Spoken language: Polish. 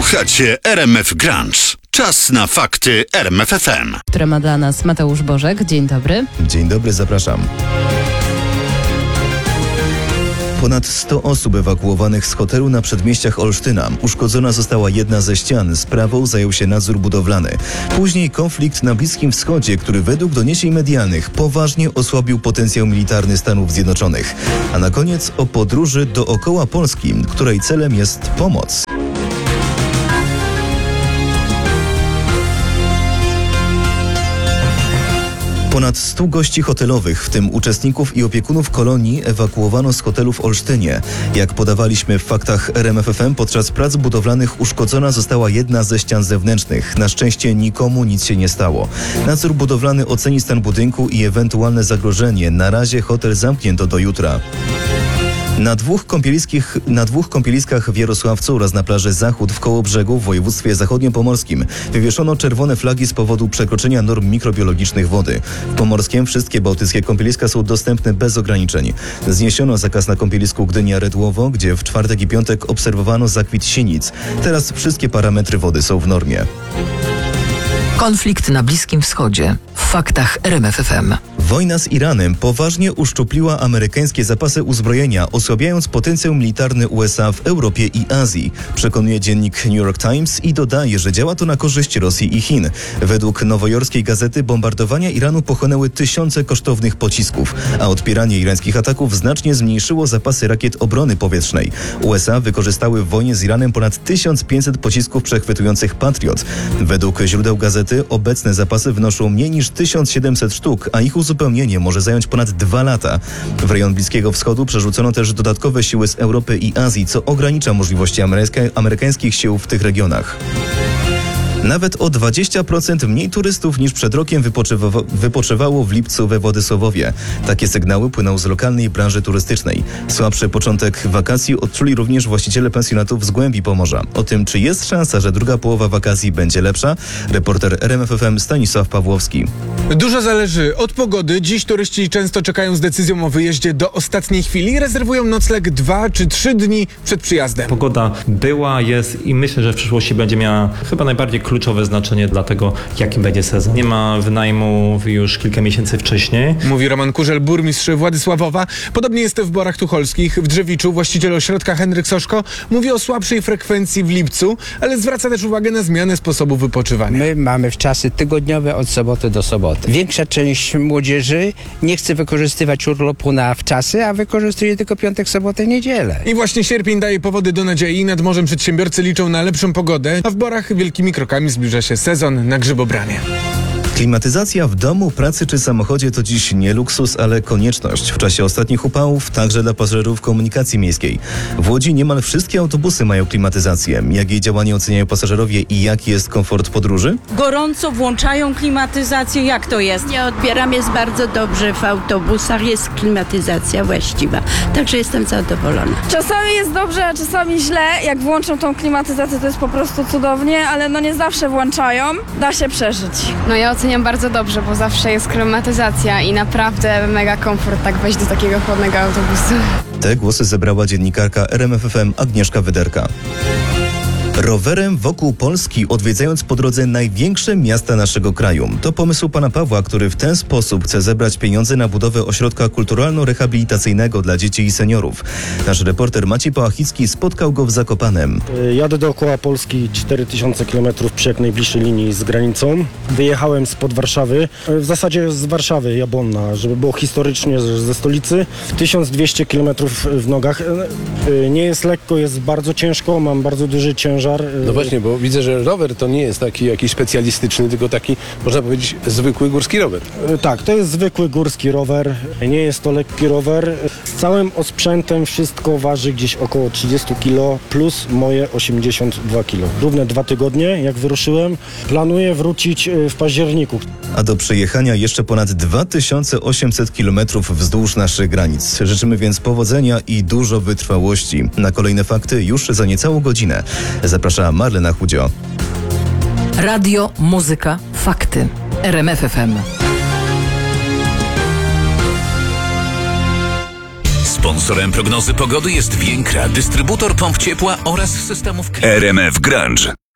Słuchacie RMF Grunge. Czas na fakty RMF FM. Które ma dla nas Mateusz Bożek. Dzień dobry. Dzień dobry, zapraszam. Ponad 100 osób ewakuowanych z hotelu na przedmieściach Olsztyna. Uszkodzona została jedna ze ścian. Sprawą zajął się nadzór budowlany. Później konflikt na Bliskim Wschodzie, który według doniesień medialnych poważnie osłabił potencjał militarny Stanów Zjednoczonych. A na koniec o podróży dookoła Polski, której celem jest pomoc. Ponad 100 gości hotelowych, w tym uczestników i opiekunów kolonii, ewakuowano z hotelu w Olsztynie. Jak podawaliśmy w faktach RMF FM, podczas prac budowlanych uszkodzona została jedna ze ścian zewnętrznych. Na szczęście nikomu nic się nie stało. Nadzór budowlany oceni stan budynku i ewentualne zagrożenie. Na razie hotel zamknięto do jutra. Na dwóch kąpieliskach w Jarosławcu oraz na plaży Zachód w Kołobrzegu w województwie zachodniopomorskim wywieszono czerwone flagi z powodu przekroczenia norm mikrobiologicznych wody. W Pomorskiem wszystkie bałtyckie kąpieliska są dostępne bez ograniczeń. Zniesiono zakaz na kąpielisku Gdynia-Redłowo, gdzie w czwartek i piątek obserwowano zakwit sinic. Teraz wszystkie parametry wody są w normie. Konflikt na Bliskim Wschodzie. W faktach RMF FM. Wojna z Iranem poważnie uszczupliła amerykańskie zapasy uzbrojenia, osłabiając potencjał militarny USA w Europie i Azji. Przekonuje dziennik New York Times i dodaje, że działa to na korzyść Rosji i Chin. Według nowojorskiej gazety bombardowania Iranu pochłonęły tysiące kosztownych pocisków, a odpieranie irańskich ataków znacznie zmniejszyło zapasy rakiet obrony powietrznej. USA wykorzystały w wojnie z Iranem ponad 1500 pocisków przechwytujących Patriot. Według źródeł gazety obecne zapasy wynoszą mniej niż 1700 sztuk, a ich uzupełnienie może zająć ponad 2 lata. W rejon Bliskiego Wschodu przerzucono też dodatkowe siły z Europy i Azji, co ogranicza możliwości amerykańskich sił w tych regionach. Nawet o 20% mniej turystów niż przed rokiem wypoczywało w lipcu we Władysławowie. Takie sygnały płyną z lokalnej branży turystycznej. Słabszy początek wakacji odczuli również właściciele pensjonatów z głębi Pomorza. O tym, czy jest szansa, że druga połowa wakacji będzie lepsza, reporter RMF FM Stanisław Pawłowski. Dużo zależy od pogody. Dziś turyści często czekają z decyzją o wyjeździe do ostatniej chwili i rezerwują nocleg 2 czy 3 dni przed przyjazdem. Pogoda była, jest i myślę, że w przyszłości będzie miała chyba najbardziej kluczowe znaczenie dla tego, jaki będzie sezon. Nie ma wynajmu już kilka miesięcy wcześniej. Mówi Roman Kurzel, burmistrz Władysławowa. Podobnie jest w Borach Tucholskich. W Drzewiczu właściciel ośrodka Henryk Soszko mówi o słabszej frekwencji w lipcu, ale zwraca też uwagę na zmianę sposobu wypoczywania. My mamy czasy tygodniowe od soboty do soboty. Większa część młodzieży nie chce wykorzystywać urlopu na wczasy, a wykorzystuje tylko piątek, sobotę, niedzielę. I właśnie sierpień daje powody do nadziei. Nad morzem przedsiębiorcy liczą na lepszą pogodę, a w Borach wielkimi krokami zbliża się sezon na grzybobranie. Klimatyzacja w domu, pracy czy samochodzie to dziś nie luksus, ale konieczność. W czasie ostatnich upałów także dla pasażerów komunikacji miejskiej. W Łodzi niemal wszystkie autobusy mają klimatyzację. Jak jej działanie oceniają pasażerowie i jaki jest komfort podróży? Gorąco włączają klimatyzację. Jak to jest? Nie odbieram, jest bardzo dobrze. W autobusach jest klimatyzacja właściwa. Także jestem zadowolona. Czasami jest dobrze, a czasami źle. Jak włączą tą klimatyzację, to jest po prostu cudownie, ale no nie zawsze włączają. Da się przeżyć. No ja oceniam bardzo dobrze, bo zawsze jest klimatyzacja i naprawdę mega komfort tak wejść do takiego chłodnego autobusu. Te głosy zebrała dziennikarka RMF FM Agnieszka Wyderka. Rowerem wokół Polski, odwiedzając po drodze największe miasta naszego kraju. To pomysł pana Pawła, który w ten sposób chce zebrać pieniądze na budowę ośrodka kulturalno-rehabilitacyjnego dla dzieci i seniorów. Nasz reporter Maciej Pałachicki spotkał go w Zakopanem. Jadę dookoła Polski 4000 km przy jak najbliższej linii z granicą. Wyjechałem spod Warszawy, w zasadzie z Warszawy, Jabłonna, żeby było historycznie ze stolicy. 1200 km w nogach. Nie jest lekko, jest bardzo ciężko, mam bardzo duży ciężar. No właśnie, bo widzę, że rower to nie jest taki jakiś specjalistyczny, tylko taki, można powiedzieć, zwykły górski rower. Tak, to jest zwykły górski rower. Nie jest to lekki rower. Z całym osprzętem wszystko waży gdzieś około 30 kg plus moje 82 kg. Równe 2 tygodnie, jak wyruszyłem. Planuję wrócić w październiku. A do przejechania jeszcze ponad 2800 km wzdłuż naszych granic. Życzymy więc powodzenia i dużo wytrwałości. Na kolejne fakty już za niecałą godzinę. Zaprasza Marlena Chudzio. Radio, muzyka, fakty. RMF FM. Sponsorem prognozy pogody jest Więkra, dystrybutor pomp ciepła oraz systemów... RMF Grunge.